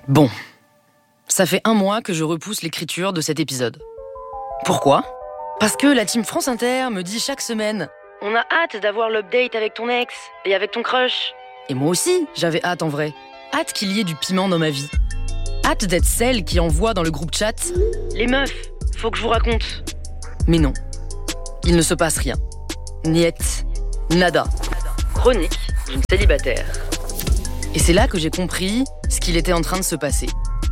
Bon, ça fait 1 mois que je repousse l'écriture de cet épisode. Pourquoi ? Parce que la team France Inter me dit chaque semaine « On a hâte d'avoir l'update avec ton ex et avec ton crush ». Et moi aussi, j'avais hâte en vrai. Hâte qu'il y ait du piment dans ma vie. Hâte d'être celle qui envoie dans le groupe chat « Les meufs, faut que je vous raconte ». Mais non, il ne se passe rien. Niet, nada. Chronique d'une célibataire. Et c'est là que j'ai compris ce qu'il était en train de se passer.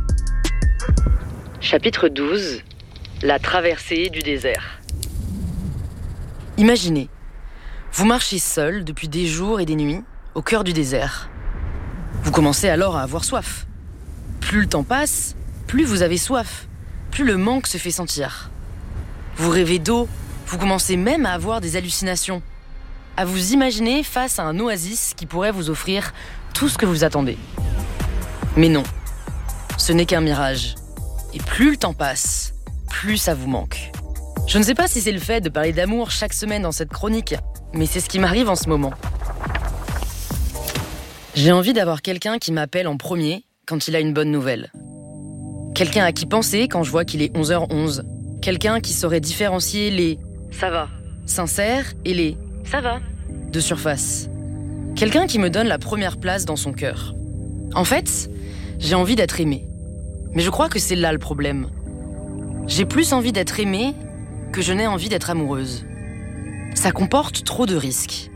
Chapitre 12. La traversée du désert. Imaginez, vous marchez seul depuis des jours et des nuits au cœur du désert. Vous commencez alors à avoir soif. Plus le temps passe, plus vous avez soif, plus le manque se fait sentir. Vous rêvez d'eau, vous commencez même à avoir des hallucinations, à vous imaginer face à un oasis qui pourrait vous offrir tout ce que vous attendez. Mais non, ce n'est qu'un mirage. Et plus le temps passe, plus ça vous manque. Je ne sais pas si c'est le fait de parler d'amour chaque semaine dans cette chronique, mais c'est ce qui m'arrive en ce moment. J'ai envie d'avoir quelqu'un qui m'appelle en premier quand il a une bonne nouvelle. Quelqu'un à qui penser quand je vois qu'il est 11h11. Quelqu'un qui saurait différencier les « ça va » sincères et les « ça va » de surface. Quelqu'un qui me donne la première place dans son cœur. En fait, j'ai envie d'être aimée. Mais je crois que c'est là le problème. J'ai plus envie d'être aimée que je n'ai envie d'être amoureuse. Ça comporte trop de risques.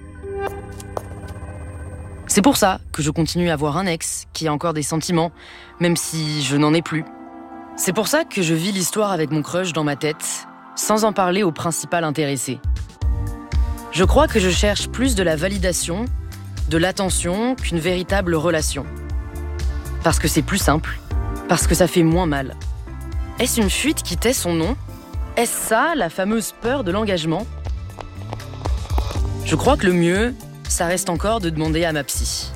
C'est pour ça que je continue à avoir un ex qui a encore des sentiments, même si je n'en ai plus. C'est pour ça que je vis l'histoire avec mon crush dans ma tête, sans en parler au principal intéressé. Je crois que je cherche plus de la validation, de l'attention qu'une véritable relation. Parce que c'est plus simple, parce que ça fait moins mal. Est-ce une fuite qui tait son nom ? Est-ce ça, la fameuse peur de l'engagement ? Je crois que le mieux, ça reste encore de demander à ma psy.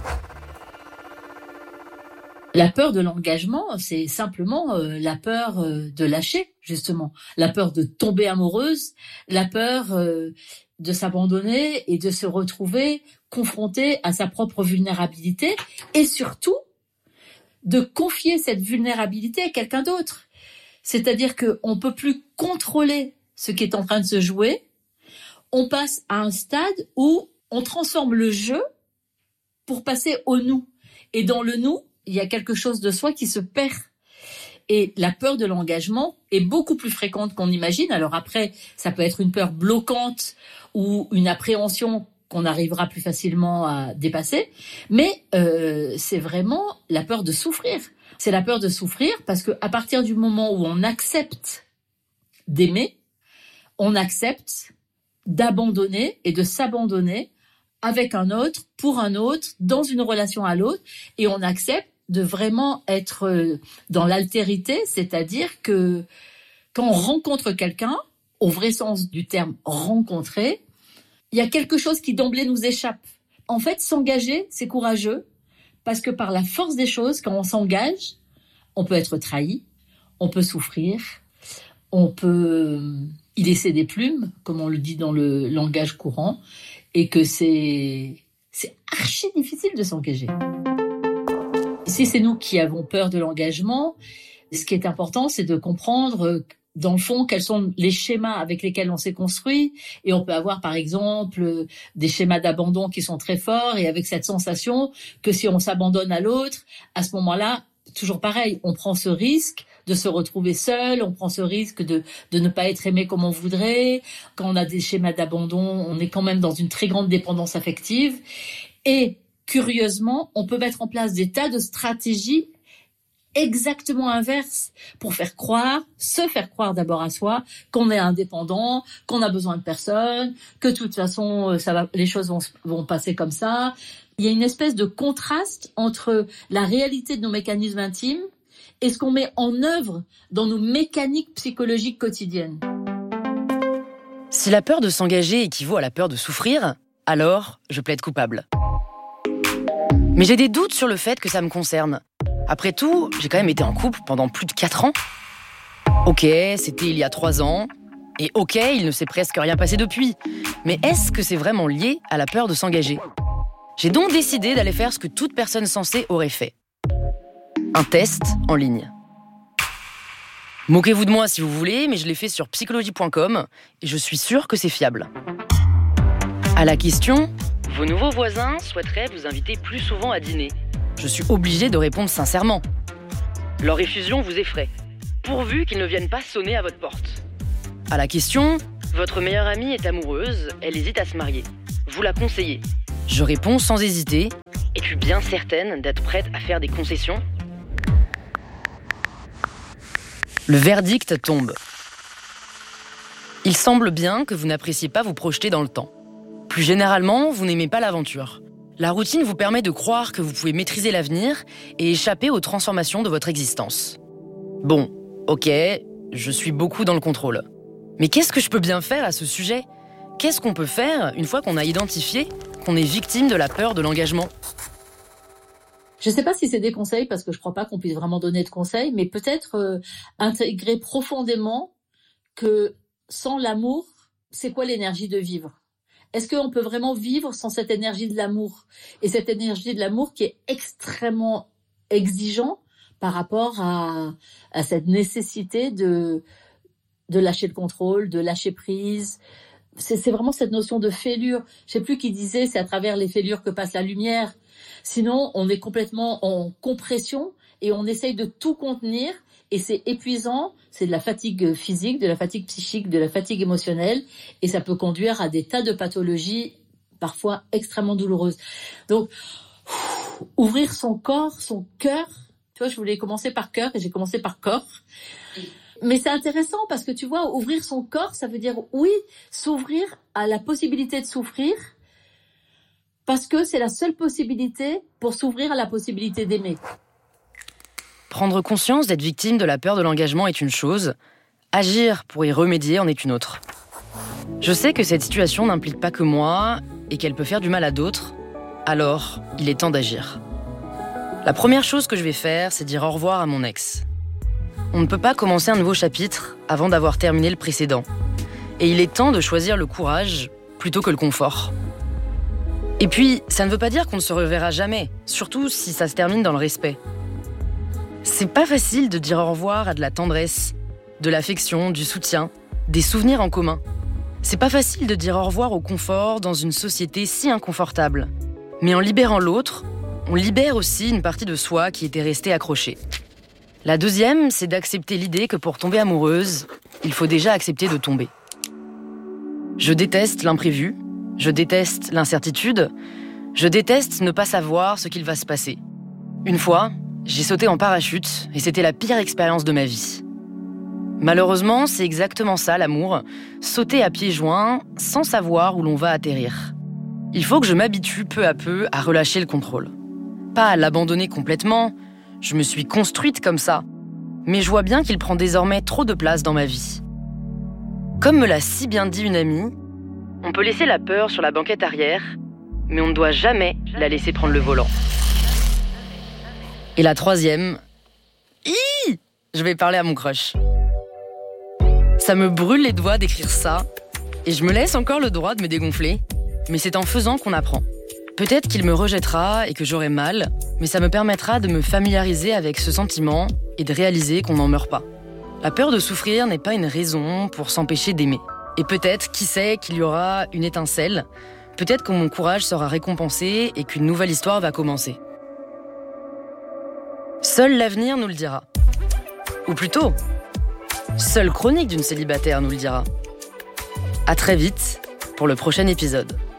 La peur de l'engagement, c'est simplement la peur de lâcher, justement. La peur de tomber amoureuse, la peur de s'abandonner et de se retrouver confrontée à sa propre vulnérabilité et surtout de confier cette vulnérabilité à quelqu'un d'autre. C'est-à-dire qu'on ne peut plus contrôler ce qui est en train de se jouer. On passe à un stade où on transforme le jeu pour passer au nous. Et dans le nous, il y a quelque chose de soi qui se perd. Et la peur de l'engagement est beaucoup plus fréquente qu'on imagine. Alors après, ça peut être une peur bloquante ou une appréhension qu'on arrivera plus facilement à dépasser. Mais c'est vraiment la peur de souffrir. C'est la peur de souffrir parce qu'à partir du moment où on accepte d'aimer, on accepte d'abandonner et de s'abandonner avec un autre, pour un autre, dans une relation à l'autre, et on accepte de vraiment être dans l'altérité, c'est-à-dire que quand on rencontre quelqu'un, au vrai sens du terme rencontrer, il y a quelque chose qui d'emblée nous échappe. En fait, s'engager, c'est courageux, parce que par la force des choses, quand on s'engage, on peut être trahi, on peut souffrir, on peut y laisser des plumes, comme on le dit dans le langage courant, et que c'est archi difficile de s'engager. Si c'est nous qui avons peur de l'engagement, ce qui est important, c'est de comprendre, dans le fond, quels sont les schémas avec lesquels on s'est construit. Et on peut avoir, par exemple, des schémas d'abandon qui sont très forts et avec cette sensation que si on s'abandonne à l'autre, à ce moment-là, toujours pareil, on prend ce risque de se retrouver seul, on prend ce risque de ne pas être aimé comme on voudrait. Quand on a des schémas d'abandon, on est quand même dans une très grande dépendance affective. Et curieusement, on peut mettre en place des tas de stratégies exactement inverses pour se faire croire d'abord à soi qu'on est indépendant, qu'on a besoin de personne, que de toute façon les choses vont passer comme ça. Il y a une espèce de contraste entre la réalité de nos mécanismes intimes et ce qu'on met en œuvre dans nos mécaniques psychologiques quotidiennes. Si la peur de s'engager équivaut à la peur de souffrir, alors je plaide coupable. Mais j'ai des doutes sur le fait que ça me concerne. Après tout, j'ai quand même été en couple pendant plus de 4 ans. Ok, c'était il y a 3 ans. Et ok, il ne s'est presque rien passé depuis. Mais est-ce que c'est vraiment lié à la peur de s'engager ? J'ai donc décidé d'aller faire ce que toute personne sensée aurait fait. Un test en ligne. Moquez-vous de moi si vous voulez, mais je l'ai fait sur psychologie.com et je suis sûre que c'est fiable. À la question « Vos nouveaux voisins souhaiteraient vous inviter plus souvent à dîner ?» Je suis obligée de répondre sincèrement. Leur effusion vous effraie, pourvu qu'ils ne viennent pas sonner à votre porte. À la question « Votre meilleure amie est amoureuse, elle hésite à se marier. Vous la conseillez ?» Je réponds sans hésiter « Es-tu bien certaine d'être prête à faire des concessions ?» Le verdict tombe. Il semble bien que vous n'appréciez pas vous projeter dans le temps. Plus généralement, vous n'aimez pas l'aventure. La routine vous permet de croire que vous pouvez maîtriser l'avenir et échapper aux transformations de votre existence. Bon, ok, je suis beaucoup dans le contrôle. Mais qu'est-ce que je peux bien faire à ce sujet ? Qu'est-ce qu'on peut faire une fois qu'on a identifié qu'on est victime de la peur de l'engagement ? Je ne sais pas si c'est des conseils, parce que je ne crois pas qu'on puisse vraiment donner de conseils, mais peut-être intégrer profondément que sans l'amour, c'est quoi l'énergie de vivre ? Est-ce qu'on peut vraiment vivre sans cette énergie de l'amour ? Et cette énergie de l'amour qui est extrêmement exigeant par rapport à cette nécessité de lâcher le contrôle, de lâcher prise. C'est vraiment cette notion de fêlure. Je ne sais plus qui disait, c'est à travers les fêlures que passe la lumière. Sinon, on est complètement en compression et on essaye de tout contenir et c'est épuisant, c'est de la fatigue physique, de la fatigue psychique, de la fatigue émotionnelle et ça peut conduire à des tas de pathologies parfois extrêmement douloureuses. Donc, ouvrir son corps, son cœur, tu vois, je voulais commencer par cœur et j'ai commencé par corps. Mais c'est intéressant parce que tu vois, ouvrir son corps, ça veut dire, oui, s'ouvrir à la possibilité de souffrir parce que c'est la seule possibilité pour s'ouvrir à la possibilité d'aimer. Prendre conscience d'être victime de la peur de l'engagement est une chose, agir pour y remédier en est une autre. Je sais que cette situation n'implique pas que moi et qu'elle peut faire du mal à d'autres, alors il est temps d'agir. La première chose que je vais faire, c'est dire au revoir à mon ex. On ne peut pas commencer un nouveau chapitre avant d'avoir terminé le précédent. Et il est temps de choisir le courage plutôt que le confort. Et puis, ça ne veut pas dire qu'on ne se reverra jamais, surtout si ça se termine dans le respect. C'est pas facile de dire au revoir à de la tendresse, de l'affection, du soutien, des souvenirs en commun. C'est pas facile de dire au revoir au confort dans une société si inconfortable. Mais en libérant l'autre, on libère aussi une partie de soi qui était restée accrochée. La deuxième, c'est d'accepter l'idée que pour tomber amoureuse, il faut déjà accepter de tomber. Je déteste l'imprévu, je déteste l'incertitude, je déteste ne pas savoir ce qu'il va se passer. Une fois, j'ai sauté en parachute et c'était la pire expérience de ma vie. Malheureusement, c'est exactement ça l'amour, sauter à pieds joints sans savoir où l'on va atterrir. Il faut que je m'habitue peu à peu à relâcher le contrôle. Pas à l'abandonner complètement, je me suis construite comme ça, mais je vois bien qu'il prend désormais trop de place dans ma vie. Comme me l'a si bien dit une amie, on peut laisser la peur sur la banquette arrière, mais on ne doit jamais la laisser prendre le volant. Et la troisième, je vais parler à mon crush. Ça me brûle les doigts d'écrire ça, et je me laisse encore le droit de me dégonfler, mais c'est en faisant qu'on apprend. Peut-être qu'il me rejettera et que j'aurai mal, mais ça me permettra de me familiariser avec ce sentiment et de réaliser qu'on n'en meurt pas. La peur de souffrir n'est pas une raison pour s'empêcher d'aimer. Et peut-être, qui sait, qu'il y aura une étincelle, peut-être que mon courage sera récompensé et qu'une nouvelle histoire va commencer. Seul l'avenir nous le dira. Ou plutôt, seule chronique d'une célibataire nous le dira. À très vite pour le prochain épisode.